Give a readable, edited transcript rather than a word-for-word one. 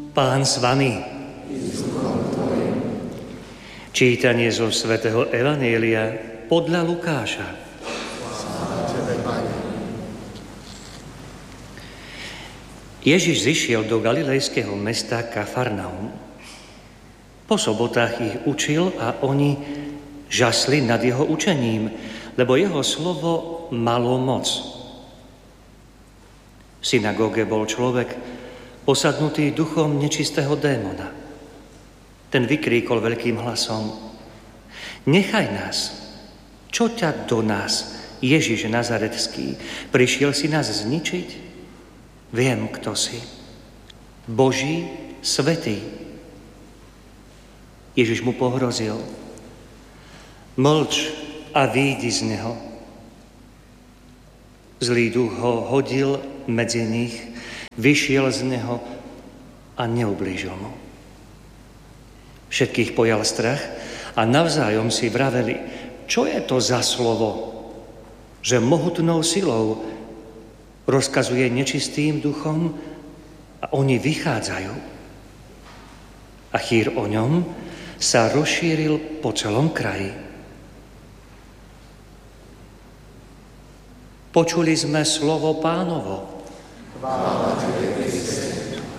Pán s vami. Čítanie zo svätého Evanjelia podľa Lukáša. Ježiš zišiel do galilejského mesta Kafarnaum. Po sobotách ich učil a oni žasli nad jeho učením, lebo jeho slovo malo moc. V synagóge bol človek posadnutý duchom nečistého démona. Ten vykríkol veľkým hlasom: Nechaj nás! Čo ťa do nás, Ježiš Nazaretský? Prišiel si nás zničiť? Viem, kto si. Boží svätý. Ježiš mu pohrozil: Mlč a výjdi z neho. Zlý duch ho hodil medzi nich, vyšiel z neho a neublížil mu. Všetkých pojal strach a navzájom si vraveli: Čo je to za slovo, že mohutnou silou rozkazuje nečistým duchom a oni vychádzajú? A chýr o ňom sa rozšíril po celom kraji. Počuli sme slovo Pánovo. Chvála